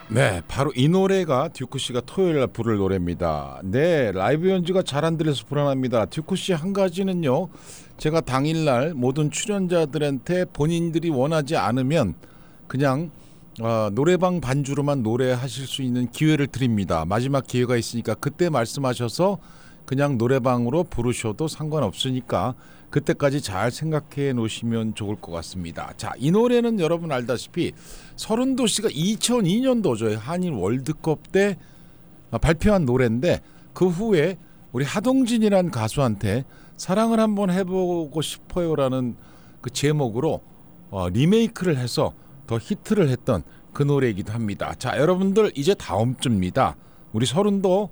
네, 바로 이 노래가 듀크 씨가 토요일 날 부를 노래입니다. 네, 라이브 연주가 잘 안 들려서 불안합니다. 듀크 씨 한 가지는요, 제가 당일날 모든 출연자들한테 본인들이 원하지 않으면 그냥 노래방 반주로만 노래하실 수 있는 기회를 드립니다. 마지막 기회가 있으니까 그때 말씀하셔서 그냥 노래방으로 부르셔도 상관없으니까 그때까지 잘 생각해 놓으시면 좋을 것 같습니다. 자, 이 노래는 여러분 알다시피 서른도 씨가 2002년도죠. 한일 월드컵 때 발표한 노래인데 그 후에 우리 하동진이라는 가수한테 사랑을 한번 해보고 싶어요라는 그 제목으로 리메이크를 해서 더 히트를 했던 그 노래이기도 합니다. 자, 여러분들 이제 다음 주입니다. 우리 서른도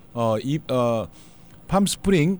팜스프링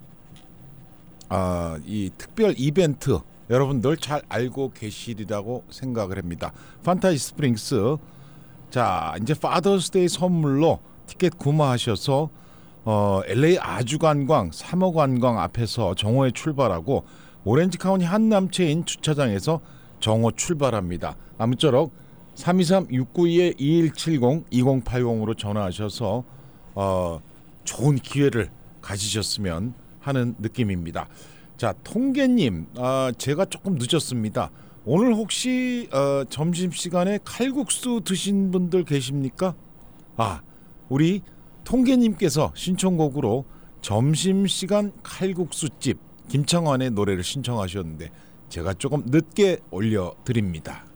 이 특별 이벤트 여러분들 잘 알고 계시리라고 생각을 합니다. 판타지 스프링스. 자, 이제 파더스데이 선물로 티켓 구매하셔서 LA 아주관광 3호 관광 앞에서 정오에 출발하고 오렌지 카운티 한남체인 주차장에서 정오 출발합니다. 아무쪼록 323-692-2170 2080으로 전화하셔서 좋은 기회를 가지셨으면 하는 느낌입니다. 자, 통계님, 제가 조금 늦었습니다. 오늘 혹시 점심시간에 칼국수 드신 분들 계십니까? 우리 통계님께서 신청곡으로 점심시간 칼국수집 김창완의 노래를 신청하셨는데 제가 조금 늦게 올려드립니다.